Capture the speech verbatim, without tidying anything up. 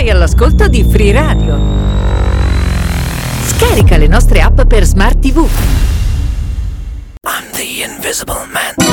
Sei all'ascolto di Free Radio. Scarica le nostre app per Smart tivù. I'm the Invisible Man.